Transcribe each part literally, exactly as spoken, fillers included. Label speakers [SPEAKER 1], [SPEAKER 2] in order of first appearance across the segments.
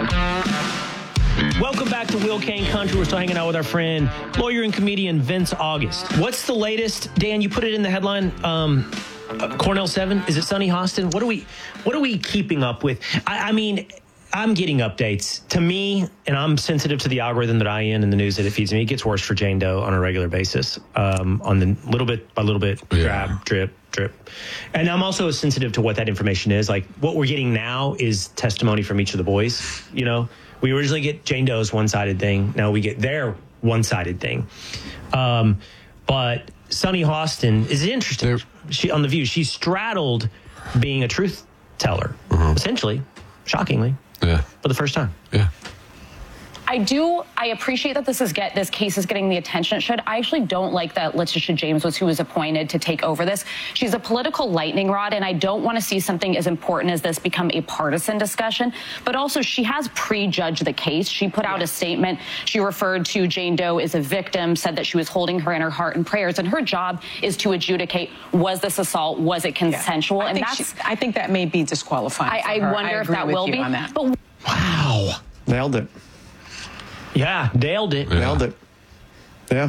[SPEAKER 1] Welcome back to Will Kane Country. We're still hanging out with our friend, lawyer and comedian Vince August. What's the latest? Dan, you put it in the headline. Um, uh, Cornell seven. Is it Sonny Hostin? What are we? What are we keeping up with? I, I mean, I'm getting updates. To me, and I'm sensitive to the algorithm that I in and the news that it feeds me. It gets worse for Jane Doe on a regular basis. Um, on the little bit by little bit,
[SPEAKER 2] yeah.
[SPEAKER 1] grab, drip, drip. And I'm also sensitive to what that information is. Like what we're getting now is testimony from each of the boys. You know. We originally get Jane Doe's one-sided thing. Now we get their one-sided thing. Um, but Sonny Hostin is interesting. They're, she on The View, she straddled being a truth teller, uh-huh. essentially, shockingly,
[SPEAKER 2] yeah.
[SPEAKER 1] for the first time.
[SPEAKER 2] Yeah.
[SPEAKER 3] I do, I appreciate that this is get this case is getting the attention it should. I actually don't like that Letitia James was who was appointed to take over this. She's a political lightning rod, and I don't want to see something as important as this become a partisan discussion. But also, she has prejudged the case. She put out a statement. She referred to Jane Doe as a victim, said that she was holding her in her heart and prayers, and her job is to adjudicate, was this assault, was it consensual?
[SPEAKER 4] Yeah. I
[SPEAKER 3] and
[SPEAKER 4] think
[SPEAKER 3] that's
[SPEAKER 4] she, I think that may be disqualifying.
[SPEAKER 3] I,
[SPEAKER 4] for
[SPEAKER 3] I
[SPEAKER 4] her.
[SPEAKER 3] wonder
[SPEAKER 4] I
[SPEAKER 3] if that will be.
[SPEAKER 4] On that.
[SPEAKER 3] But
[SPEAKER 1] wow,
[SPEAKER 5] nailed it.
[SPEAKER 1] Yeah, nailed it.
[SPEAKER 5] Yeah. Nailed it. Yeah.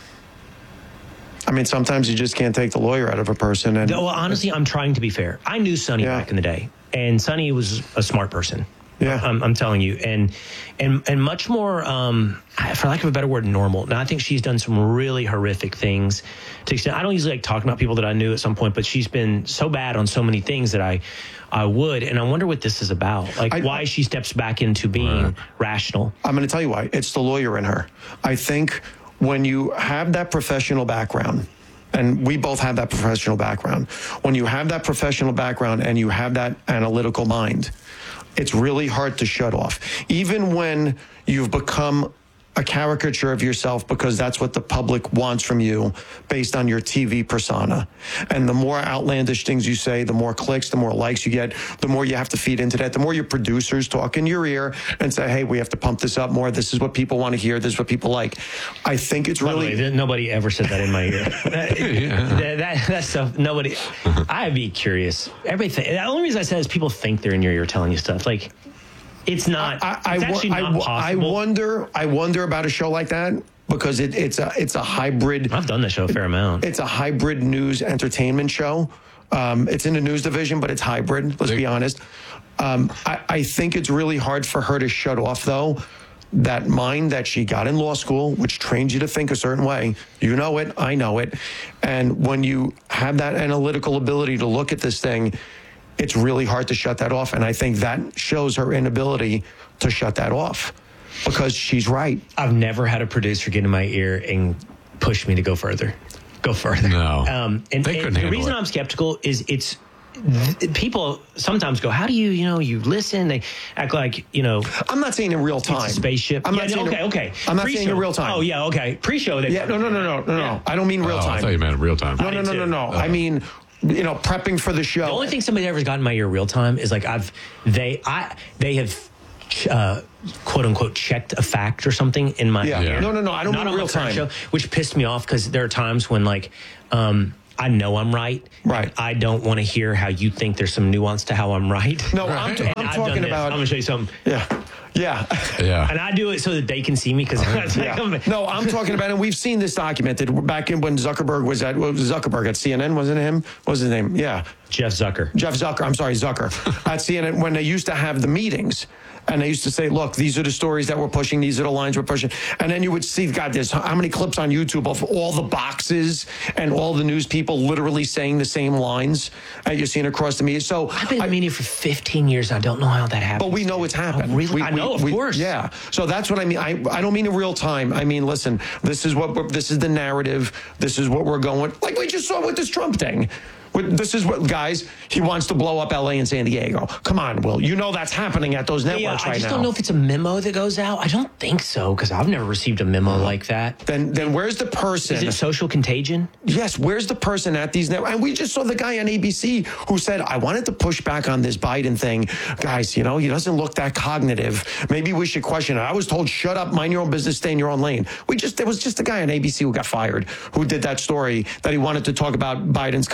[SPEAKER 5] I mean, sometimes you just can't take the lawyer out of a person. And
[SPEAKER 1] well, honestly, I'm trying to be fair. I knew Sonny yeah. back in the day, and Sonny was a smart person.
[SPEAKER 5] Yeah,
[SPEAKER 1] I'm, I'm telling you, and and and much more, um, for lack of a better word, normal. Now, I think she's done some really horrific things. To extent, I don't usually like talking about people that I knew at some point, but she's been so bad on so many things that I, I would, and I wonder what this is about. Like, I, why she steps back into being right. rational.
[SPEAKER 5] I'm going to tell you why. It's the lawyer in her. I think when you have that professional background. And we both have that professional background. When you have that professional background and you have that analytical mind, it's really hard to shut off. Even when you've become a caricature of yourself because that's what the public wants from you based on your T V persona. And the more outlandish things you say, the more clicks, the more likes you get, the more you have to feed into that, the more your producers talk in your ear and say, hey, we have to pump this up more. This is what people want to hear. This is what people like. I think it's really...
[SPEAKER 1] By the way, nobody ever said that in my ear. that, yeah. that, that, that stuff, nobody... I'd be curious. Everything. The only reason I said is people think they're in your ear telling you stuff. Like... It's not. I, I, it's actually
[SPEAKER 5] I,
[SPEAKER 1] not
[SPEAKER 5] I,
[SPEAKER 1] possible.
[SPEAKER 5] I wonder. I wonder about a show like that because it, it's a it's a hybrid.
[SPEAKER 1] I've done that show a fair amount.
[SPEAKER 5] It's a hybrid news entertainment show. Um, it's in the news division, but it's hybrid. Let's be honest. Um, I, I think it's really hard for her to shut off though that mind that she got in law school, which trains you to think a certain way. You know it. I know it. And when you have that analytical ability to look at this thing, it's really hard to shut that off. And I think that shows her inability to shut that off because she's right.
[SPEAKER 1] I've never had a producer get in my ear and push me to go further. Go further.
[SPEAKER 2] No.
[SPEAKER 1] Um, and
[SPEAKER 2] they
[SPEAKER 1] and the reason
[SPEAKER 2] it.
[SPEAKER 1] I'm skeptical is it's th- people sometimes go, how do you, you know, you listen, they act like, you know.
[SPEAKER 5] I'm not saying in real time.
[SPEAKER 1] It's a spaceship.
[SPEAKER 5] I'm
[SPEAKER 1] yeah,
[SPEAKER 5] not saying
[SPEAKER 1] okay,
[SPEAKER 5] in,
[SPEAKER 1] okay.
[SPEAKER 5] I'm not
[SPEAKER 1] Pre-show.
[SPEAKER 5] saying in real time.
[SPEAKER 1] Oh, yeah, okay. Pre-show. They
[SPEAKER 5] yeah, no, no, no, no, no,
[SPEAKER 1] yeah.
[SPEAKER 5] no. I don't mean real
[SPEAKER 2] oh,
[SPEAKER 5] time.
[SPEAKER 2] I thought you meant real time.
[SPEAKER 5] No, no, no, no, no.
[SPEAKER 2] Uh,
[SPEAKER 5] I mean... You know, prepping for the show.
[SPEAKER 1] The only thing somebody ever got in my ear real time is like I've they I they have uh, quote unquote checked a fact or something in my
[SPEAKER 5] yeah.
[SPEAKER 1] ear.
[SPEAKER 5] Yeah. No, no, no. I don't
[SPEAKER 1] Not
[SPEAKER 5] mean
[SPEAKER 1] on
[SPEAKER 5] real time.
[SPEAKER 1] Show, which pissed me off because there are times when like um, I know I'm right.
[SPEAKER 5] Right.
[SPEAKER 1] I don't want to hear how you think there's some nuance to how I'm right.
[SPEAKER 5] No,
[SPEAKER 2] right.
[SPEAKER 5] I'm, t- I'm talking about.
[SPEAKER 1] I'm gonna show you something.
[SPEAKER 5] Yeah. Yeah.
[SPEAKER 2] Yeah.
[SPEAKER 1] And I do it so that they can see me because
[SPEAKER 5] yeah. No, I'm talking about, and we've seen this documented back in when Zuckerberg was at, what was Zuckerberg at C N N, wasn't it him? What was his name? Yeah.
[SPEAKER 1] Jeff Zucker.
[SPEAKER 5] Jeff Zucker. I'm sorry, Zucker. At C N N, when they used to have the meetings, and they used to say, look, these are the stories that we're pushing, these are the lines we're pushing. And then you would see, God, there's how many clips on YouTube of all the boxes and all the news people literally saying the same lines and you're seeing across the media. So
[SPEAKER 1] I've been in the media for fifteen years. I don't know how that happened.
[SPEAKER 5] But we know it's happened.
[SPEAKER 1] Oh, really?
[SPEAKER 5] We,
[SPEAKER 1] I know,
[SPEAKER 5] we,
[SPEAKER 1] of
[SPEAKER 5] we,
[SPEAKER 1] course.
[SPEAKER 5] Yeah. So that's what I mean. I, I don't mean in real time. I mean, listen, this is what we're, this is the narrative. This is what we're going. Like we just saw with this Trump thing. This is what, guys, he wants to blow up L A and San Diego. Come on, Will. You know that's happening at those networks
[SPEAKER 1] yeah,
[SPEAKER 5] right now.
[SPEAKER 1] I just don't know if it's a memo that goes out. I don't think so, because I've never received a memo mm-hmm. like that.
[SPEAKER 5] Then then where's the person?
[SPEAKER 1] Is it social contagion?
[SPEAKER 5] Yes, where's the person at these networks? And we just saw the guy on A B C who said, I wanted to push back on this Biden thing. Guys, you know, he doesn't look that cognitive. Maybe we should question it. I was told, shut up, mind your own business, stay in your own lane. We just, there was just a guy on A B C who got fired who did that story that he wanted to talk about Biden's cognitive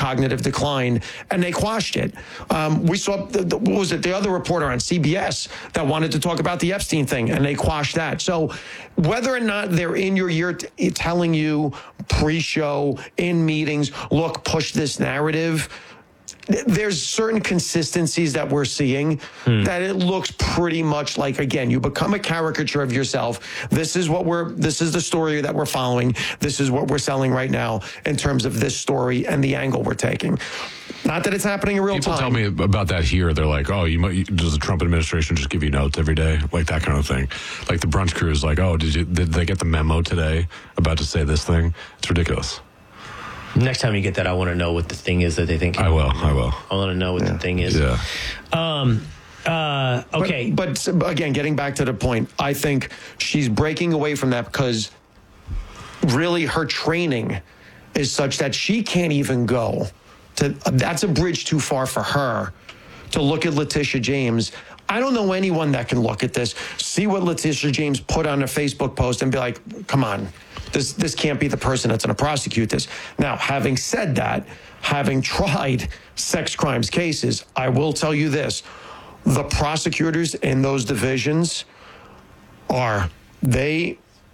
[SPEAKER 5] decline, and they quashed it. Um, we saw, the, the, what was it, the other reporter on C B S that wanted to talk about the Epstein thing, and they quashed that. So whether or not they're in your ear t- telling you pre-show, in meetings, look, push this narrative, there's certain consistencies that we're seeing hmm. that it looks pretty much like, again, you become a caricature of yourself. This is what we're, this is the story that we're following. This is what we're selling right now in terms of this story and the angle we're taking. Not that it's happening in real
[SPEAKER 2] People
[SPEAKER 5] time.
[SPEAKER 2] People tell me about that here. They're like, oh, you might, does the Trump administration just give you notes every day? Like that kind of thing. Like the brunch crew is like, oh, did you, did they get the memo today about to say this thing? It's ridiculous.
[SPEAKER 1] Next time you get that, I want to know what the thing is that they think.
[SPEAKER 2] I will. I will.
[SPEAKER 1] I want to know what
[SPEAKER 5] yeah.
[SPEAKER 1] the thing is.
[SPEAKER 2] Yeah.
[SPEAKER 1] Um, uh, okay.
[SPEAKER 5] But, but again, getting back to the point, I think she's breaking away from that because really her training is such that she can't even go to, that's a bridge too far for her to look at Letitia James. I don't know anyone that can look at this, see what Letitia James put on a Facebook post and be like, come on, this this can't be the person that's going to prosecute this. Now, having said that, having tried sex crimes cases, I will tell you this, the prosecutors in those divisions are, they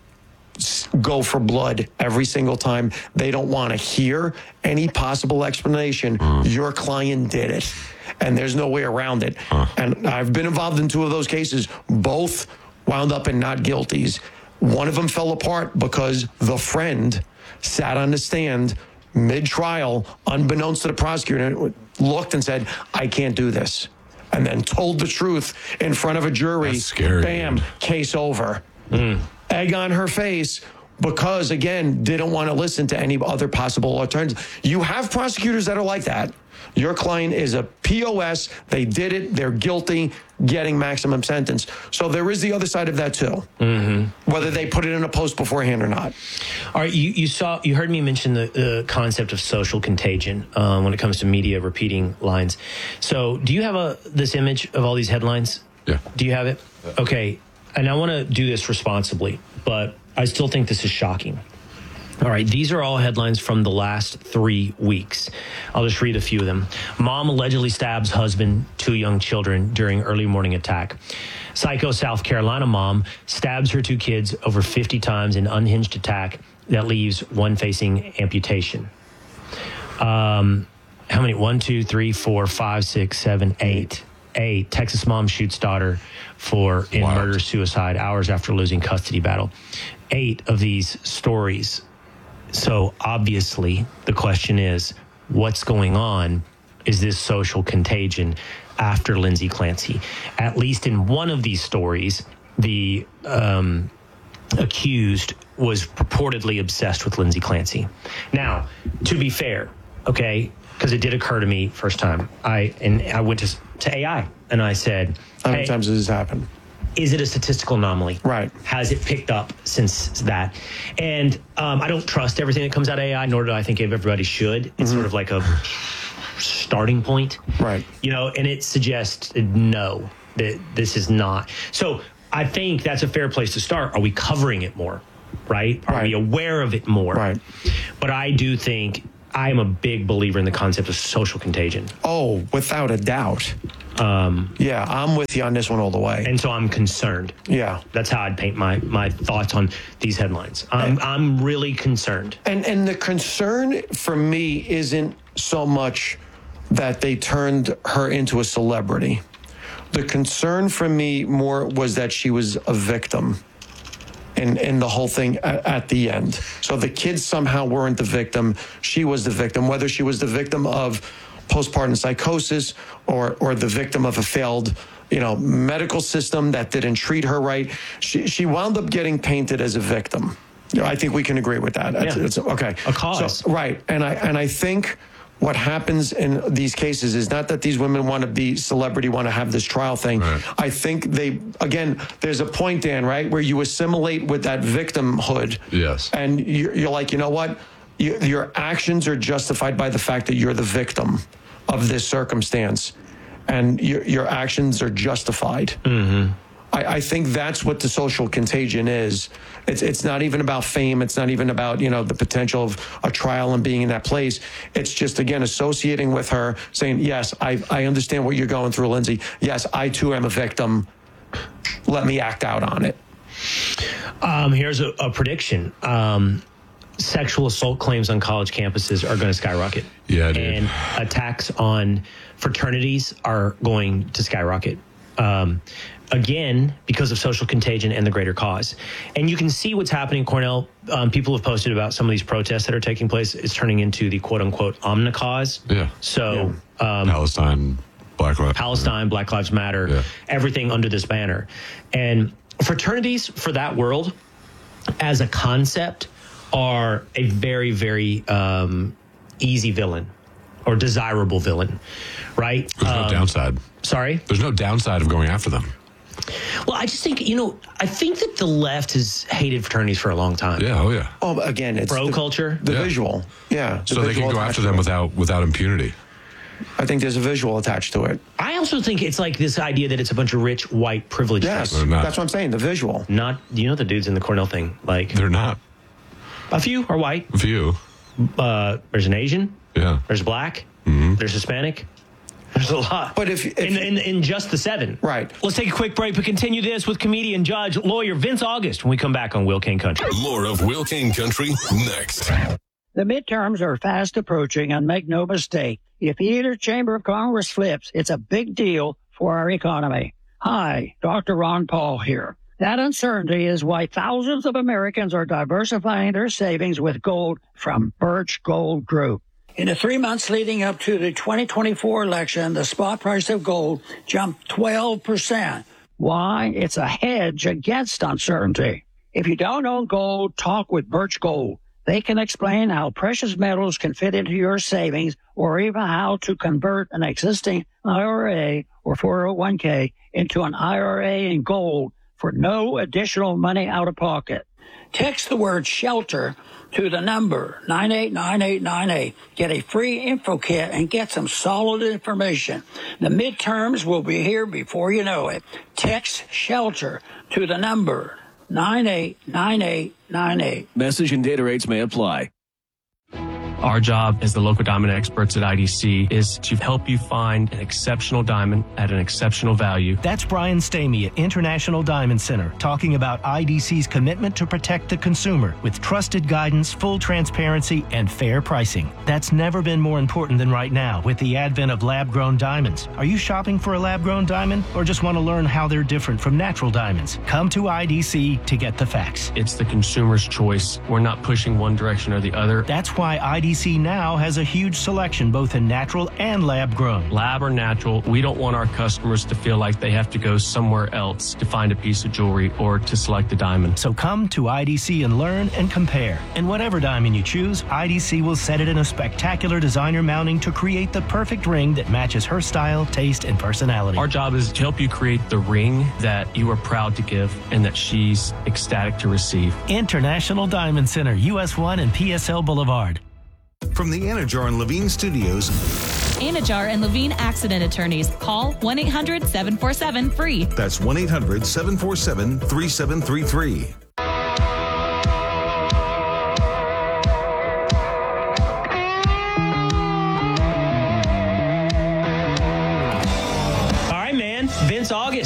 [SPEAKER 5] go for blood every single time. They don't want to hear any possible explanation. Mm. Your client did it. And there's no way around it. Huh. And I've been involved in two of those cases. Both wound up in not guilties. One of them fell apart because the friend sat on the stand mid-trial, unbeknownst to the prosecutor, looked and said, I can't do this. And then told the truth in front of a jury.
[SPEAKER 2] That's scary.
[SPEAKER 5] Bam, case over.
[SPEAKER 1] Mm.
[SPEAKER 5] Egg on her face because, again, didn't want to listen to any other possible alternatives. You have prosecutors that are like that. Your client is a P O S. They did it. They're guilty, getting maximum sentence. So there is the other side of that, too, mm-hmm. whether they put it in a post beforehand or not.
[SPEAKER 1] All right, you, you saw, you heard me mention the, the concept of social contagion um, when it comes to media repeating lines. So do you have a this image of all these headlines?
[SPEAKER 2] Yeah.
[SPEAKER 1] Do you have it? Okay. And I want to do this responsibly, but I still think this is shocking. All right, these are all headlines from the last three weeks. I'll just read a few of them. Mom allegedly stabs husband, two young children during early morning attack. Psycho South Carolina mom stabs her two kids over fifty times in unhinged attack that leaves one facing amputation. Um, how many? One, two, three, four, five, six, seven, eight. Eight. Texas mom shoots daughter for in
[SPEAKER 2] Wow.
[SPEAKER 1] murder-suicide hours after losing custody battle. Eight of these stories. So obviously, the question is, what's going on? Is this social contagion after Lindsay Clancy? At least in one of these stories, the um, accused was purportedly obsessed with Lindsay Clancy. Now, to be fair, okay, because it did occur to me first time, I and I went to to A I and I said,
[SPEAKER 5] How many
[SPEAKER 1] hey,
[SPEAKER 5] times has this happened?
[SPEAKER 1] is it a statistical anomaly?
[SPEAKER 5] Right.
[SPEAKER 1] Has it picked up since that? And um, I don't trust everything that comes out of A I, nor do I think everybody should. It's mm-hmm. sort of like a starting point.
[SPEAKER 5] Right.
[SPEAKER 1] You know, and it suggests no, that this is not. So I think that's a fair place to start. Are we covering it more? Right? Are
[SPEAKER 5] right.
[SPEAKER 1] we aware of it more?
[SPEAKER 5] Right.
[SPEAKER 1] But I do think I'm a big believer in the concept of social contagion.
[SPEAKER 5] Oh, without a doubt.
[SPEAKER 1] Um,
[SPEAKER 5] yeah, I'm with you on this one all the way.
[SPEAKER 1] And so I'm concerned.
[SPEAKER 5] Yeah.
[SPEAKER 1] That's how I'd paint my, my thoughts on these headlines. I'm,
[SPEAKER 5] and,
[SPEAKER 1] I'm really concerned.
[SPEAKER 5] And and the concern for me isn't so much that they turned her into a celebrity. The concern for me more was that she was a victim in, in the whole thing at, at the end. So the kids somehow weren't the victim. She was the victim, whether she was the victim of postpartum psychosis or or the victim of a failed, you know, medical system that didn't treat her right. She she wound up getting painted as a victim. You know, I think we can agree with that. It's,
[SPEAKER 1] yeah.
[SPEAKER 5] it's, okay.
[SPEAKER 1] A cause.
[SPEAKER 5] So, right. And I and I think what happens in these cases is not that these women want to be celebrity, want to have this trial thing.
[SPEAKER 2] Right.
[SPEAKER 5] I think they, again, there's a point, Dan, right, where you assimilate with that victimhood.
[SPEAKER 2] Yes.
[SPEAKER 5] And you're, you're like, you know what? You, your actions are justified by the fact that you're the victim of this circumstance, and your, your actions are justified.
[SPEAKER 1] Mm-hmm.
[SPEAKER 5] I, I think that's what the social contagion is. It's it's not even about fame. It's not even about, you know, the potential of a trial and being in that place. It's just, again, associating with her, saying, yes, I, I understand what you're going through, Lindsay. Yes, I too am a victim. Let me act out on it.
[SPEAKER 1] Um, here's a, a prediction. Um, sexual assault claims on college campuses are going to skyrocket.
[SPEAKER 2] Yeah, dude.
[SPEAKER 1] And attacks on fraternities are going to skyrocket. Um, again, because of social contagion and the greater cause. And you can see what's happening, Cornell. Um, people have posted about some of these protests that are taking place. It's turning into the quote-unquote Omnicause.
[SPEAKER 2] Yeah.
[SPEAKER 1] So
[SPEAKER 2] yeah. Um, Palestine, Black Lives
[SPEAKER 1] Palestine, Black Lives Matter,
[SPEAKER 2] yeah. everything
[SPEAKER 1] under this banner. And fraternities for that world, as a concept, are a very, very um, easy villain or desirable villain, right?
[SPEAKER 2] There's
[SPEAKER 1] um,
[SPEAKER 2] no downside.
[SPEAKER 1] Sorry?
[SPEAKER 2] There's no downside of going after them.
[SPEAKER 1] Well, I just think, you know, I think that the left has hated fraternities for a long time.
[SPEAKER 2] Yeah, oh yeah.
[SPEAKER 5] Oh, again, it's
[SPEAKER 1] bro
[SPEAKER 5] the,
[SPEAKER 1] culture.
[SPEAKER 5] The
[SPEAKER 2] yeah.
[SPEAKER 5] visual. Yeah. The
[SPEAKER 2] so they
[SPEAKER 5] visual
[SPEAKER 2] can go after them
[SPEAKER 5] to
[SPEAKER 2] without without impunity.
[SPEAKER 5] I think there's a visual attached to it.
[SPEAKER 1] I also think it's like this idea that it's a bunch of rich, white, privileged
[SPEAKER 5] Yes,
[SPEAKER 1] people.
[SPEAKER 5] that's what I'm saying, the visual.
[SPEAKER 1] Not, you know, the dudes in the Cornell thing, like...
[SPEAKER 2] They're not.
[SPEAKER 1] A few are white.
[SPEAKER 2] A few.
[SPEAKER 1] Uh, there's an Asian.
[SPEAKER 2] Yeah.
[SPEAKER 1] There's black.
[SPEAKER 2] Mm-hmm.
[SPEAKER 1] There's Hispanic. There's a lot.
[SPEAKER 5] But if, if
[SPEAKER 1] in, in, in just the seven.
[SPEAKER 5] Right.
[SPEAKER 1] Let's take a quick break, but continue this with comedian, judge, lawyer Vince August when we come back on Will King Country.
[SPEAKER 6] More of Will King Country next.
[SPEAKER 7] The midterms are fast approaching, and make no mistake, if either chamber of Congress flips, it's a big deal for our economy. Hi, Doctor Ron Paul here. That uncertainty is why thousands of Americans are diversifying their savings with gold from Birch Gold Group. In the three months leading up to the twenty twenty-four election, the spot price of gold jumped twelve percent. Why? It's a hedge against uncertainty. If you don't own gold, talk with Birch Gold. They can explain how precious metals can fit into your savings, or even how to convert an existing I R A or four oh one k into an I R A in gold for no additional money out of pocket. Text the word SHELTER to the number nine eight nine eight nine eight. Get a free info kit and get some solid information. The midterms will be here before you know it. Text SHELTER to the number nine eight nine eight nine eight.
[SPEAKER 8] Message and data rates may apply.
[SPEAKER 9] Our job as the local diamond experts at I D C is to help you find an exceptional diamond at an exceptional value.
[SPEAKER 10] That's Brian Stamey at International Diamond Center talking about I D C's commitment to protect the consumer with trusted guidance, full transparency, and fair pricing. That's never been more important than right now with the advent of lab-grown diamonds. Are you shopping for a lab-grown diamond or just want to learn how they're different from natural diamonds? Come to I D C to get the facts.
[SPEAKER 9] It's the consumer's choice. We're not pushing one direction or the other.
[SPEAKER 10] That's why I D C now has a huge selection both in natural and lab-grown.
[SPEAKER 9] Lab or natural, we don't want our customers to feel like they have to go somewhere else to find a piece of jewelry or to select a diamond.
[SPEAKER 10] So come to I D C and learn and compare. And whatever diamond you choose, I D C will set it in a spectacular designer mounting to create the perfect ring that matches her style, taste, and personality.
[SPEAKER 9] Our job is to help you create the ring that you are proud to give and that she's ecstatic to receive.
[SPEAKER 10] International Diamond Center, U S one and P S L Boulevard.
[SPEAKER 11] From the Anajar and Levine Studios.
[SPEAKER 12] Anajar and Levine Accident Attorneys. Call one eight hundred seven four seven free.
[SPEAKER 11] That's one eight hundred seven four seven three seven three three.